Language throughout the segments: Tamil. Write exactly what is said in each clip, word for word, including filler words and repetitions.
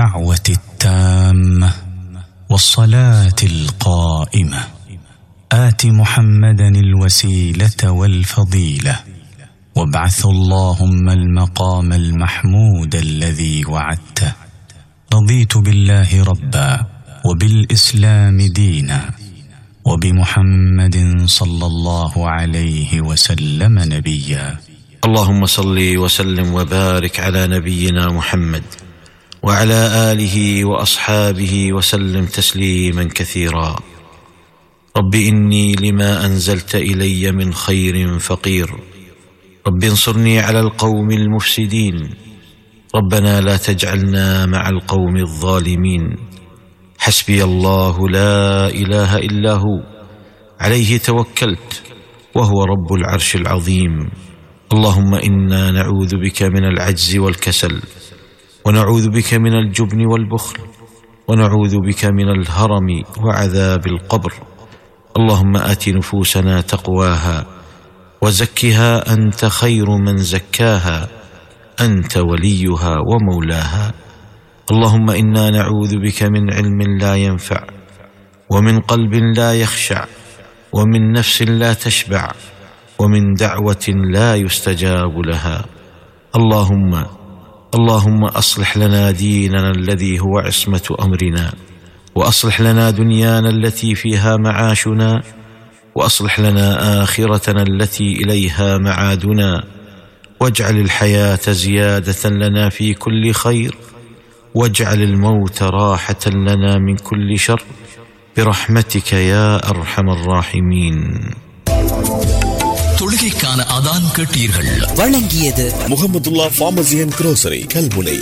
الدعوة التامة والصلاة القائمة آت محمدا الوسيلة والفضيلة وابعث اللهم المقام المحمود الذي وعدته. رضيت بالله ربا وبالإسلام دينا وبمحمد صلى الله عليه وسلم نبيا. اللهم صل وسلم وبارك على نبينا محمد وعلى آله وأصحابه وسلم تسليما كثيرا. رب إني لما أنزلت إلي من خير فقير، رب انصرني على القوم المفسدين، ربنا لا تجعلنا مع القوم الظالمين. حسبي الله لا إله إلا هو عليه توكلت وهو رب العرش العظيم. اللهم إنا نعوذ بك من العجز والكسل، ونعوذ بك من الجبن والبخل، ونعوذ بك من الهرم وعذاب القبر. اللهم آت نفوسنا تقواها وزكها أنت خير من زكاها، أنت وليها ومولاها. اللهم إنا نعوذ بك من علم لا ينفع، ومن قلب لا يخشع، ومن نفس لا تشبع، ومن دعوة لا يستجاب لها. اللهم اللهم أصلح لنا ديننا الذي هو عصمة أمرنا، وأصلح لنا دنيانا التي فيها معاشنا، وأصلح لنا آخرتنا التي إليها معادنا، واجعل الحياة زيادة لنا في كل خير، واجعل الموت راحة لنا من كل شر، برحمتك يا أرحم الراحمين. தொழுகைக்கான அதான் கேட்டீர்கள். வழங்கியது Mahmudullah pharmacy and grocery Kalmunai.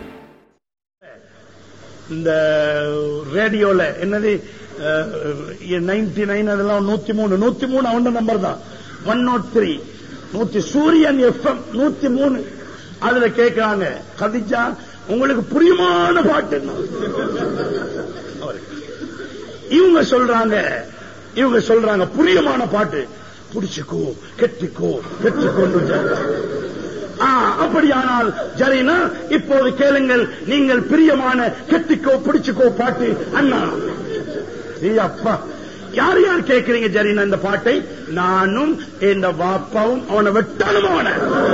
இந்த ரேடியோல என்னது நைன்டி நைன் அதெல்லாம் நூத்தி மூணு நூத்தி மூணு அவன் நம்பர் தான். ஒன் நாட் த்ரீ நூத்தி சூரியன் எஃப்எம் நூத்தி மூணு அதுல கேட்கிறாங்க, கதிஜா உங்களுக்கு புரியுமான பாட்டு. இவங்க சொல்றாங்க இவங்க சொல்றாங்க புரியுமான பாட்டு, புடிச்சுக்கோ கெட்டிக்கோ கெட்டிக்கோ. அப்படியானால் ஜரீனா இப்போது கேளுங்கள், நீங்கள் பிரியமான கெட்டிக்கோ பிடிச்சுக்கோ பாட்டு. அண்ணா அப்பா யார் யார் கேட்கிறீங்க ஜரீனா இந்த பாட்டை? நானும் என் வாப்பாவும் அவனை வெட்டாலும், அவனை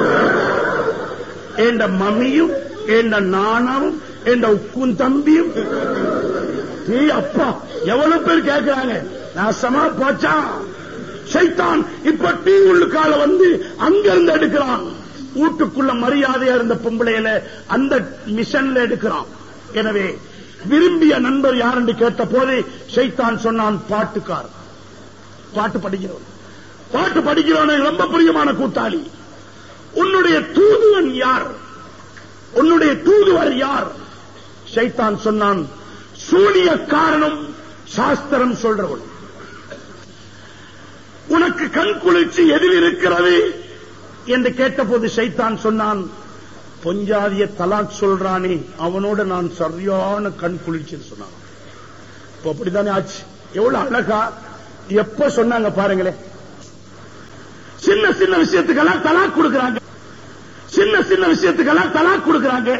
என் மம்மியும் என் நானாவும் என் உக்கும் தம்பியும். அப்பா எவ்வளவு பேர் கேட்கிறாங்க. நாசமா போச்சா சைத்தான். இப்ப டீ உள்ளுக்கால வந்து அங்கிருந்து எடுக்கிறான். வீட்டுக்குள்ள மரியாதையா இருந்த பொம்பளையில அந்த மிஷன்ல எடுக்கிறான். எனவே விரும்பிய நண்பர் யார் என்று கேட்ட போது சைத்தான் சொன்னான், பாட்டுக்கார், பாட்டு படிக்கிறவன். பாட்டு படிக்கிறவன் ரொம்ப பிரியமான கூட்டாளி. உன்னுடைய தூதுவன் யார்? உன்னுடைய தூதுவர் யார்? சைத்தான் சொன்னான், சூனிய காரணம் சாஸ்திரம் சொல்றவன். உனக்கு கண் குளிர்ச்சி எதில் இருக்கிறது என்று கேட்டபோது சைத்தான் சொன்னான், பொஞ்சாதிய தலாக் சொல்றானே அவனோட நான் சரியான கண் குளிர்ச்சின்னு சொன்னான். இப்ப அப்படித்தானே ஆச்சு. எவ்வளவு அழகா எப்ப சொன்னாங்க பாருங்களேன். சின்ன சின்ன விஷயத்துக்கெல்லாம் தலாக் கொடுக்கறாங்க, சின்ன சின்ன விஷயத்துக்கெல்லாம் தலாக் கொடுக்கறாங்க.